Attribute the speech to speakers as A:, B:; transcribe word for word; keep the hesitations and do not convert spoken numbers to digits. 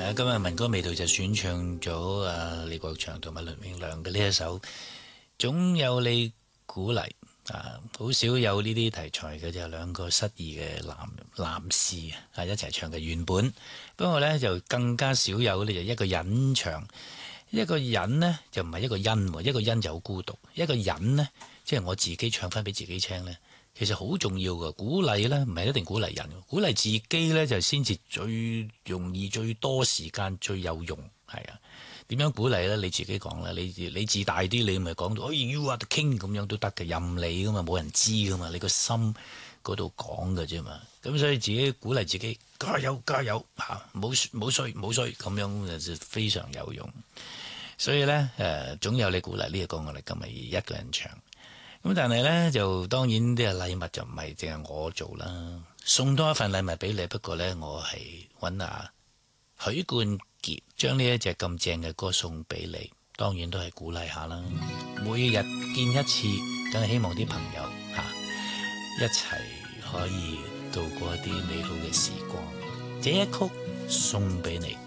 A: 啊，今日民歌味道就選唱咗啊李國祥同埋倫永亮嘅呢一首，總有你鼓勵啊，好少有呢啲題材嘅，就係兩個失意嘅男男士啊一齊唱嘅原本。不過呢，就更加少有呢，就一個人唱。一個人呢，就唔係一個因，一個因就好孤獨。一個人呢，即係我自己唱翻俾自己聽呢，其實好重要嘅。鼓勵呢，唔係一定鼓勵人，鼓勵自己呢，就先至最容易、最多時間、最有用。係啊，點樣鼓勵呢？你自己講啦。你你自大啲，你咪講到，哎，you are the king 咁樣都得嘅，任你噶嘛，冇人知噶嘛，你個心嗰度講嘅啫嘛。咁所以自己鼓勵自己，加油加油嚇，冇冇衰冇衰咁樣就非常有用。所以呢，誒、呃、總有你鼓勵呢個歌，我哋今日一個人唱。咁但係呢，就當然啲禮物就唔係淨係我做啦，送多一份禮物俾你。不過呢，我係揾阿許冠傑將呢一隻咁正嘅歌送俾你，當然都係鼓勵下啦。每日見一次，梗係希望啲朋友嚇、啊、一齊可以度過一啲美好嘅時光。這一曲送俾你。